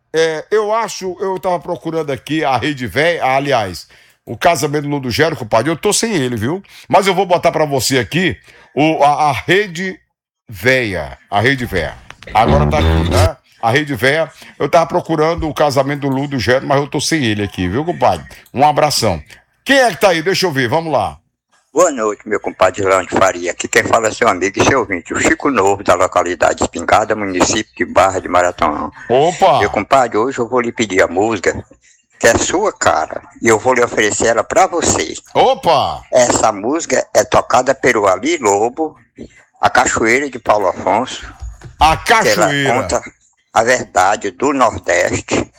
Eu tava procurando aqui a Rede Véia, aliás, o casamento do Ludogero, compadre, eu tô sem ele, viu? Mas eu vou botar pra você aqui a Rede Véia, a Rede Véia. Agora tá aqui, né? A Rede Véia, eu tava procurando o casamento do Ludogero, mas eu tô sem ele aqui, viu, compadre? Um abração. Quem é que tá aí? Deixa eu ver, vamos lá. Boa noite, meu compadre Leandro Faria. Aqui quem fala é seu amigo e seu ouvinte, o Chico Novo, da localidade Espingarda, município de Barra de Marathon. Opa! Meu compadre, hoje eu vou lhe pedir a música que é sua cara e eu vou lhe oferecer ela pra você. Opa! Essa música é tocada pelo Ali Lobo, a Cachoeira de Paulo Afonso. A Que ela Cachoeira. conta a verdade do Nordeste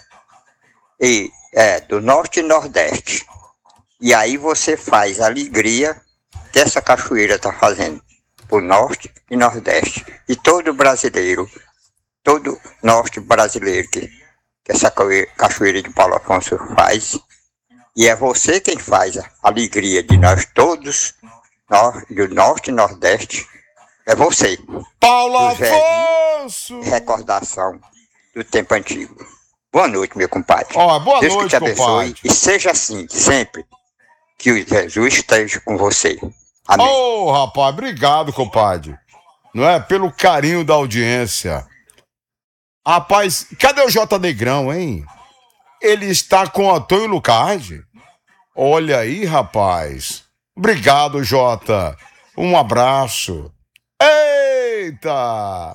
do Norte e Nordeste. E aí você faz a alegria que essa cachoeira está fazendo por Norte e Nordeste. E todo brasileiro, todo Norte brasileiro que essa cachoeira de Paulo Afonso faz. E é você quem faz a alegria de nós todos, do Norte e Nordeste. É você. Paulo Afonso! Recordação do tempo antigo. Boa noite, meu compadre. Boa Deus noite, que te abençoe compadre. e seja assim, sempre. Que o Jesus esteja com você. Amém. Rapaz, obrigado, compadre. Não é? Pelo carinho da audiência. Rapaz, cadê o J Negrão, hein? Ele está com o Antônio Lucardi. Olha aí, rapaz. Obrigado, Jota. Um abraço. Eita!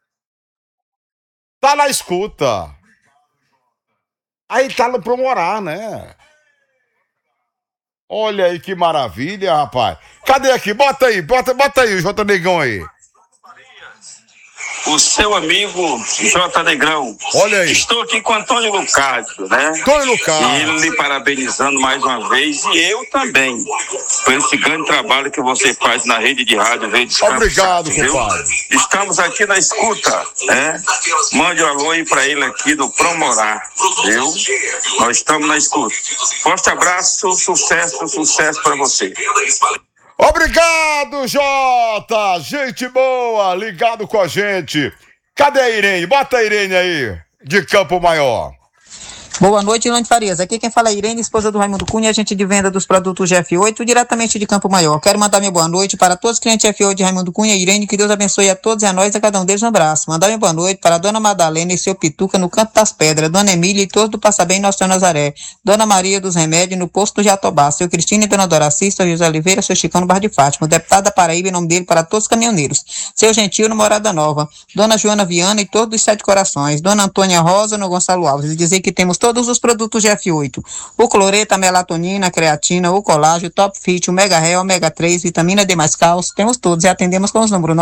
Tá na escuta. Aí tá pro morar, né? Olha aí que maravilha, rapaz. Cadê aqui? Bota aí o J Negão aí. O seu amigo J Negrão. Olha aí. Estou aqui com Antônio Lucárdio, né? Antônio Lucárdio. E ele lhe parabenizando mais uma vez, e eu também, por esse grande trabalho que você faz na rede de rádio. Obrigado, compadre. Estamos aqui na escuta, né? Mande um alô aí pra ele aqui do Promorar, viu? Nós estamos na escuta. Forte abraço, sucesso pra você. Obrigado, Jota! Gente boa, ligado com a gente. Cadê a Irene? Bota a Irene aí, de Campo Maior. Boa noite, Ilane Farias. Aqui quem fala é Irene, esposa do Raimundo Cunha, agente de venda dos produtos GF8, diretamente de Campo Maior. Quero mandar minha boa noite para todos os clientes GF8 de Raimundo Cunha e Irene, que Deus abençoe a todos e a nós, a cada um deles um abraço. Mandar minha boa noite para a Dona Madalena e seu Pituca no Canto das Pedras, Dona Emília e todos do Passa Bem Nosso Senhor Nazaré, Dona Maria dos Remédios no Posto do Jatobá, seu Cristina e Dona Doraci, seu José Oliveira, seu Chicão no Bar de Fátima, o deputado da Paraíba em nome dele para todos os caminhoneiros, seu Gentil no Morada Nova, Dona Joana Viana e todos os Sete Corações, Dona Antônia Rosa no Gonçalo Alves, e dizer que temos todos os produtos GF8, o cloreto, a melatonina, a creatina, o colágeno, o Top Fit, o Mega Real, Omega 3, vitamina D mais cálcio, temos todos e atendemos com os números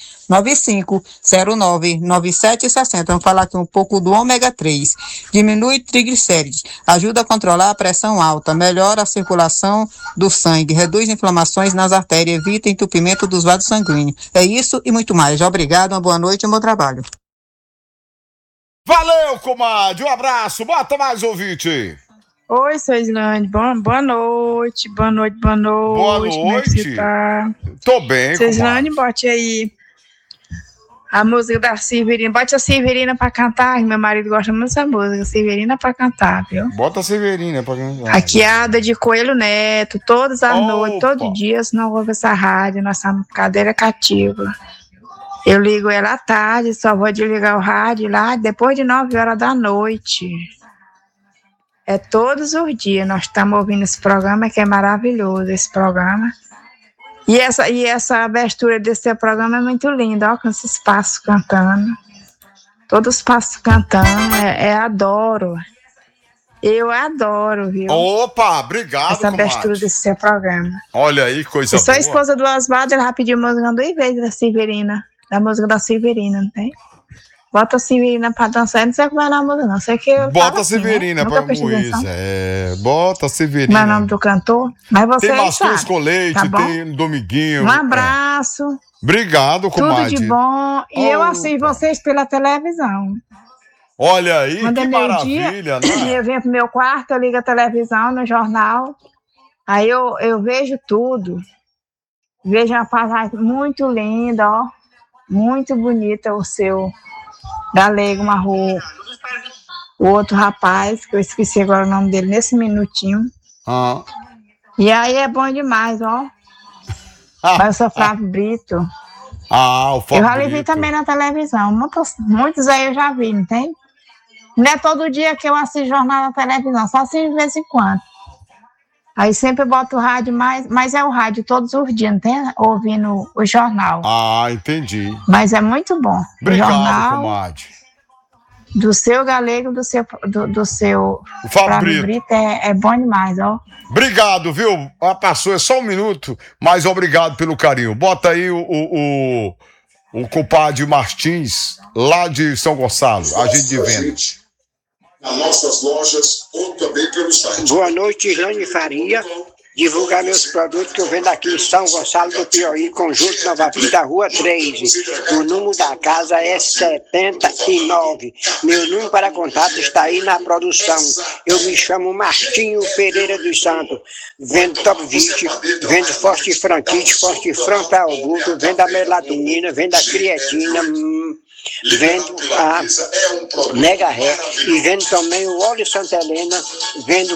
995099760. Vamos falar aqui um pouco do Ômega 3. Diminui triglicérides, ajuda a controlar a pressão alta, melhora a circulação do sangue, reduz inflamações nas artérias, evita entupimento dos vasos sanguíneos. É isso e muito mais. Obrigado, uma boa noite e um bom trabalho. Valeu, comadre. Um abraço. Bota mais ouvinte. Oi, sou Islane. Boa noite. Boa noite. Como é que você tá? Tô bem, comadre. Islane, bote aí a música da Severina. Bote a Severina pra cantar, que meu marido gosta muito dessa música. Severina pra cantar, viu? Bota a Severina pra cantar. Aqui é a Ada de Coelho Neto. Todas as noites, todo dia, se não ouve essa rádio, nossa cadeira cativa. Eu ligo ela à tarde, só vou desligar o rádio lá depois de 9 horas da noite. É todos os dias nós estamos ouvindo esse programa, que é maravilhoso esse programa. E essa abertura desse seu programa é muito linda, ó, com esses passos cantando. Todos os passos cantando, adoro. Eu adoro, viu? Opa, obrigado, essa abertura desse seu programa. Olha aí, coisa boa. Eu sou a esposa do Oswaldo, ela pediu música 2 vezes da Severina. Da música da Severina, não tem? Bota a Severina pra dançar, não sei como é a música, não. Sei que bota a Severina, né? Pra Moisés. Bota a Severina. Não é o nome do cantor? Mas você tem Mastruz com Leite, tá tem Dominguinho. Um abraço. Obrigado, comadre. Tudo de bom. E eu assisto vocês pela televisão. Olha aí, quando que maravilha, né? Eu venho pro meu quarto, eu ligo a televisão no jornal. Aí eu vejo tudo. Vejo uma paisagem muito linda, ó. Muito bonita o seu Galego Marro. o outro rapaz, que eu esqueci agora o nome dele nesse minutinho. E aí é bom demais, ó. Mas eu sou Flávio Brito. O Flávio Eu já vi Brito. também na televisão. Muitos aí eu já vi, não tem? Não é todo dia que eu assisto jornal na televisão, só assim de vez em quando. Aí sempre boto o rádio, mas é o rádio todos os dias, não tem? Ouvindo o jornal. Entendi. Mas é muito bom. Obrigado, o jornal comadre. do seu Galego, do seu O Flávio Brito é bom demais, ó. Obrigado, viu? Passou, é só um minuto, mas obrigado pelo carinho. Bota aí o compadre Martins, lá de São Gonçalo, agente de venda. Nas nossas lojas ou também pelo site. Boa noite, Irlane Faria. Divulgar meus produtos que eu vendo aqui em São Gonçalo do Piauí, Conjunto Nova Vida, Rua 3. O número da casa é 79. Meu número para contato está aí na produção. Eu me chamo Martinho Pereira dos Santos. Vendo Top 20, vendo Forte Frontite, Forte Frontal Agudo, vendo a melatonina, vendo a creatina, vendo a Mega Ré e vendo também o óleo Santa Helena, vendo